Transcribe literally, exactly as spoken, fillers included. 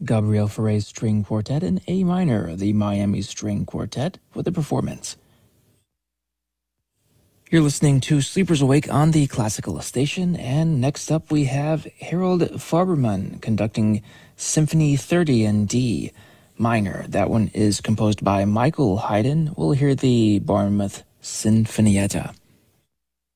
Gabriel Fauré String Quartet in A minor, the Miami String Quartet, with the performance. You're listening to Sleepers Awake on the Classical Station, and next up we have Harold Farberman conducting Symphony thirty in D minor. That one is composed by Michael Haydn. We'll hear the Bournemouth Sinfonietta.